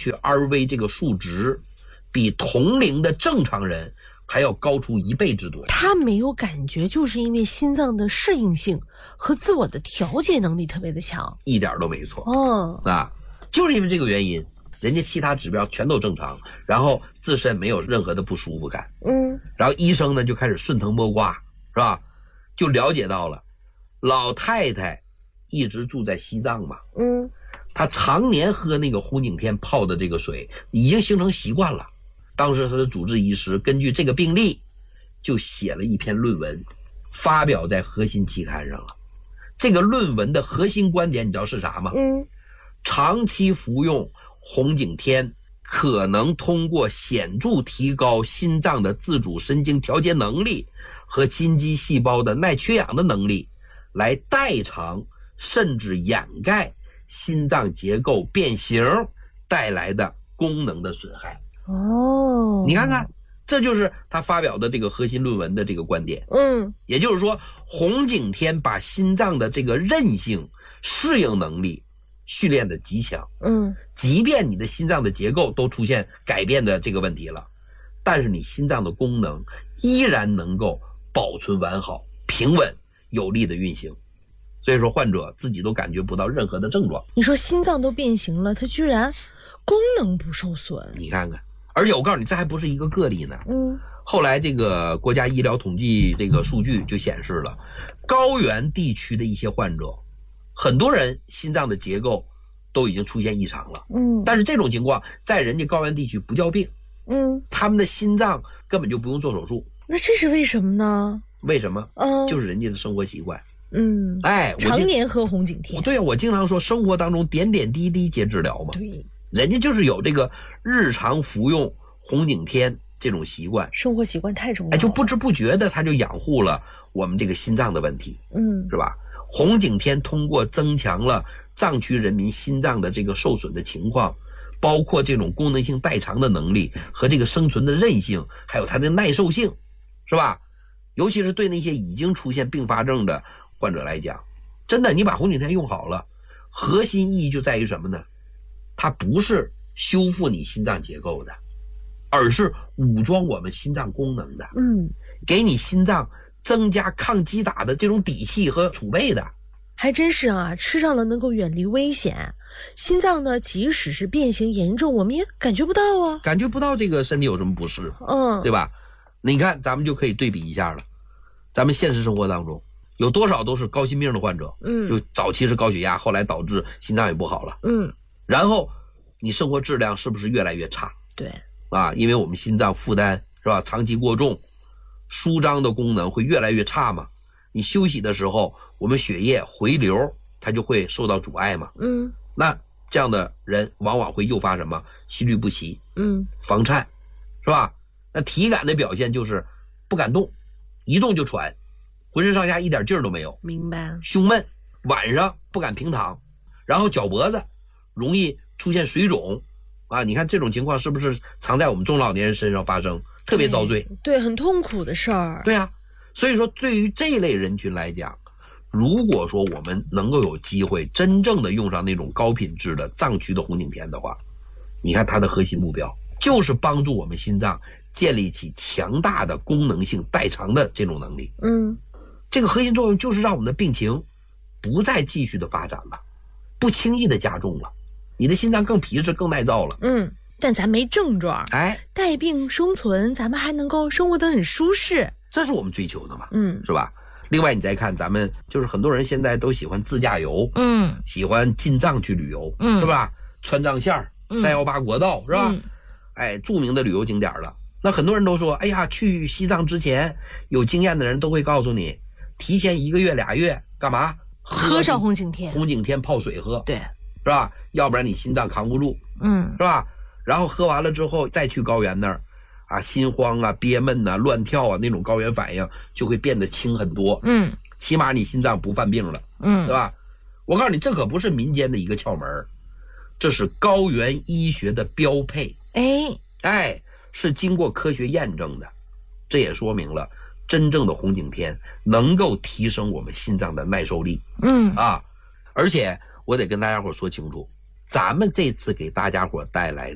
去 RV 这个数值比同龄的正常人还要高出1倍之多。 他没有感觉，就是因为心脏的适应性和自我的调节能力特别的强。 一点都没错。就是因为这个原因，人家其他指标全都正常，然后自身没有任何的不舒服感。然后医生呢就开始顺藤摸瓜，是吧？就了解到了老太太一直住在西藏嘛，她常年喝那个红景天泡的这个水，已经形成习惯了。当时他的主治医师根据这个病例就写了一篇论文，发表在核心期刊上了。这个论文的核心观点你知道是啥吗？长期服用红景天可能通过显著提高心脏的自主神经调节能力和心肌细胞的耐缺氧的能力，来代偿甚至掩盖心脏结构变形带来的功能的损害。你看看，这就是他发表的这个核心论文的这个观点。也就是说，红景天把心脏的这个韧性、适应能力训练的极强。即便你的心脏的结构都出现改变的这个问题了，但是你心脏的功能依然能够保存完好、平稳、有力的运行。所以说患者自己都感觉不到任何的症状。 你说心脏都变形了，它居然功能不受损。 你看看，而且我告诉你，这还不是一个个例呢。后来这个国家医疗统计这个数据就显示了，高原地区的一些患者，很多人心脏的结构都已经出现异常了。但是这种情况在人家高原地区不叫病。他们的心脏根本就不用做手术。 那这是为什么呢？ 为什么？就是人家的生活习惯。 常年喝红景天。 对啊，我经常说生活当中点点滴滴皆治疗嘛。 对， 人家就是有这个日常服用红景天这种习惯， 生活习惯太重要了。 就不知不觉的他就养护了我们这个心脏的问题。是吧？红景天通过增强了藏区人民心脏的这个受损的情况，包括这种功能性代偿的能力和这个生存的韧性，还有它的耐受性，是吧？尤其是对那些已经出现并发症的患者来讲，真的你把红景天用好了，核心意义就在于什么呢？它不是修复你心脏结构的，而是武装我们心脏功能的。给你心脏增加抗击打的这种底气和储备的。 还真是啊，吃上了能够远离危险。心脏呢，即使是变形严重，我们也感觉不到啊， 感觉不到这个身体有什么不适。对吧？你看咱们就可以对比一下了。咱们现实生活当中有多少都是高心病的患者，就早期是高血压，后来导致心脏也不好了。然后你生活质量是不是越来越差？ 对啊，因为我们心脏负担是吧，长期过重，舒张的功能会越来越差嘛。你休息的时候，我们血液回流它就会受到阻碍嘛。那这样的人往往会诱发什么？心律不齐，房颤，是吧？那体感的表现就是不敢动，一动就喘，浑身上下一点劲儿都没有。 明白。 胸闷，晚上不敢平躺，然后脚脖子容易出现水肿啊！你看这种情况是不是常在我们中老年人身上发生，特别遭罪？ 对，很痛苦的事儿。 对啊，所以说对于这类人群来讲，如果说我们能够有机会真正的用上那种高品质的藏区的红景天的话，你看它的核心目标就是帮助我们心脏建立起强大的功能性代偿的这种能力。这个核心作用就是让我们的病情不再继续的发展了，不轻易的加重了，你的心脏更皮实更耐造了。 但咱没症状，带病生存，咱们还能够生活得很舒适， 这是我们追求的嘛。是吧？另外你再看咱们就是很多人现在都喜欢自驾游，喜欢进藏去旅游，是吧？川藏线318国道，是吧？著名的旅游景点了。那很多人都说，哎呀，去西藏之前有经验的人都会告诉你，提前1个月2月干嘛？ 喝上红景天， 红景天泡水喝， 对， 是吧？要不然你心脏扛不住，是吧？然后喝完了之后再去高原那儿啊，心慌啊、憋闷啊、乱跳啊，那种高原反应就会变得轻很多。起码你心脏不犯病了，对吧？我告诉你，这可不是民间的一个窍门，这是高原医学的标配。是经过科学验证的。这也说明了真正的红景天能够提升我们心脏的耐受力。而且我得跟大家伙说清楚，咱们这次给大家伙带来